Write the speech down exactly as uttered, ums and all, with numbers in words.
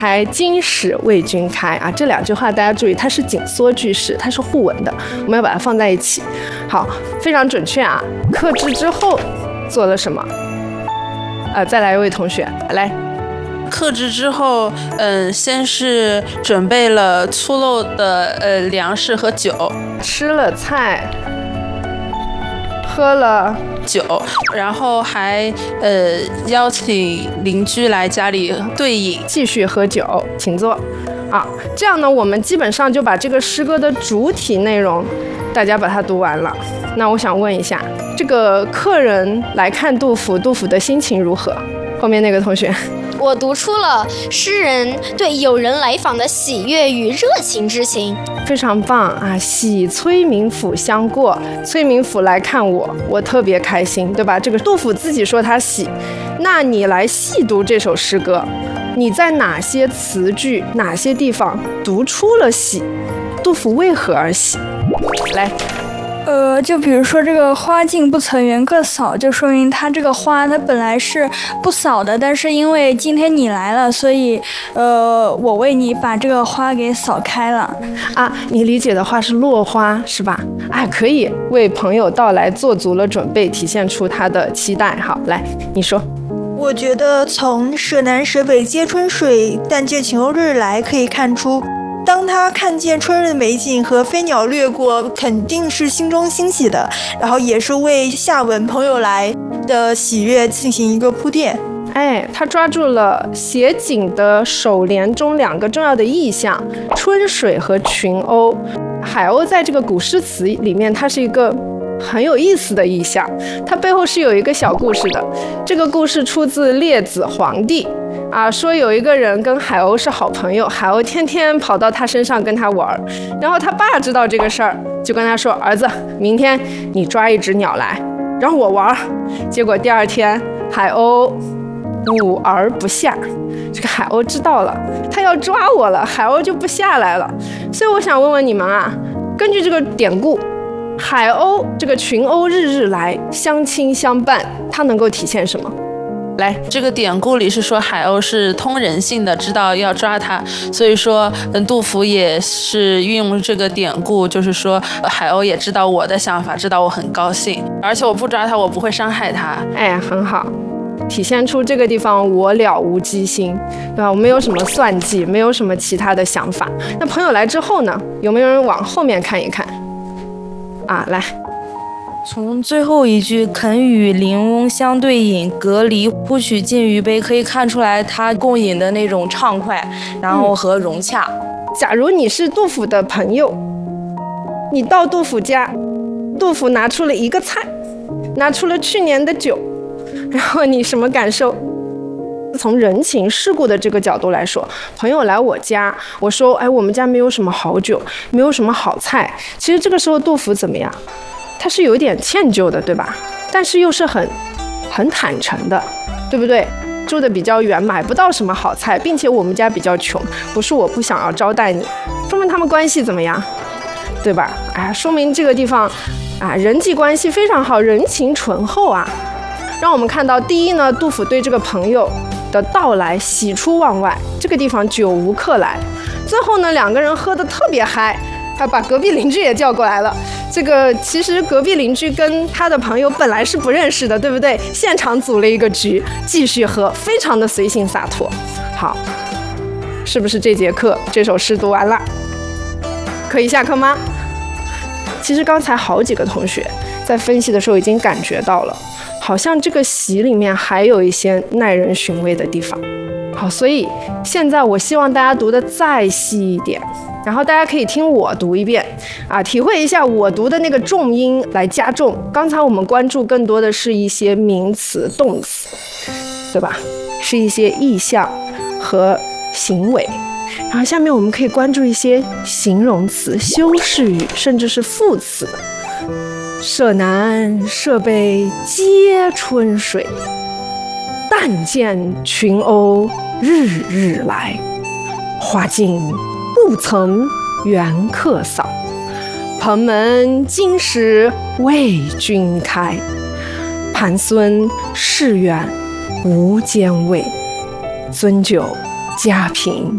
还经史为君开啊，这两句话大家注意，它是紧缩句式，它是互文的，我们要把它放在一起。好，非常准确啊。克制之后做了什么？呃，再来一位同学来。 克制之后，嗯、呃，先是准备了粗陋的呃粮食和酒， 吃了菜，喝了酒，然后还呃邀请邻居来家里对饮， 继续喝酒，请坐。啊，这样呢，我们基本上就把这个诗歌的主体内容，大家把它读完了。那我想问一下，这个客人来看杜甫，杜甫的心情如何？后面那个同学。 我读出了诗人对友人来访的喜悦与热情之情， 非常棒啊！喜崔明府相过，崔明府来看我，我特别开心，对吧？这个杜甫自己说他喜，那你来细读这首诗歌，你在哪些词句、哪些地方读出了喜？杜甫为何而喜？来。 呃，就比如说这个花径不曾缘客扫，就说明它这个花它本来是不扫的，但是因为今天你来了，所以呃，我为你把这个花给扫开了。 啊，你理解的话是落花是吧？哎，可以为朋友到来做足了准备，体现出他的期待。好，来你说。 我觉得从舍南舍北皆春水，但见晴欧日来可以看出，当他看见春日的美景和飞鸟掠过，肯定是心中欣喜的，然后也是为下文朋友来的喜悦进行一个铺垫。 哎，他抓住了写景的首联中两个重要的意象：春水和群鸥。海鸥在这个古诗词里面，它是一个很有意思的意象，它背后是有一个小故事的。这个故事出自《列子·皇帝》。啊，说有一个人跟海鸥是好朋友，海鸥天天跑到他身上跟他玩，然后他爸知道这个事儿，就跟他说：“儿子，明天你抓一只鸟来，让我玩。”结果第二天海鸥兀而不下，这个海鸥知道了，他要抓我了，海鸥就不下来了。所以我想问问你们啊，根据这个典故，海鸥这个群鸥日日来，相亲相伴，它能够体现什么？来， 这个典故里是说海鸥是通人性的，知道要抓它，所以说，嗯，杜甫也是运用这个典故，就是说海鸥也知道我的想法，知道我很高兴，而且我不抓它，我不会伤害它。 哎，很好，体现出这个地方我了无机心，对吧？我没有什么算计，没有什么其他的想法。那朋友来之后呢？有没有人往后面看一看？啊，来。 从最后一句肯与邻翁相对饮，隔离不许尽于杯，可以看出来他共饮的那种畅快，然后和融洽。 嗯、假如你是杜甫的朋友，你到杜甫家，杜甫拿出了一个菜，拿出了去年的酒，然后你什么感受？从人情世故的这个角度来说，朋友来我家，我说，哎，我们家没有什么好酒，没有什么好菜。其实这个时候杜甫怎么样？他是有点歉疚的，对吧？但是又是很很坦诚的，对不对？住的比较远，买不到什么好菜，并且我们家比较穷，不是我不想要招待你，说明他们关系怎么样，对吧？哎，说明这个地方啊，人际关系非常好，人情醇厚啊。让我们看到，第一呢，杜甫对这个朋友的到来喜出望外，这个地方久无客来。最后呢，两个人喝得特别嗨。他把隔壁邻居也叫过来了。这个其实隔壁邻居跟他的朋友本来是不认识的，对不对？现场组了一个局，继续喝，非常的随性洒脱。好，是不是这节课这首诗读完了？可以下课吗？其实刚才好几个同学在分析的时候已经感觉到了，好像这个习里面还有一些耐人寻味的地方。好，所以现在我希望大家读的再细一点，然后大家可以听我读一遍啊，体会一下我读的那个重音来加重。刚才我们关注更多的是一些名词、动词，对吧？是一些意象和行为。然后下面我们可以关注一些形容词、修饰语，甚至是副词。舍南舍北皆春水，但见群鸥日日来，花径不曾缘客扫，蓬门今时为君开，盘孙市远无兼味，樽酒家贫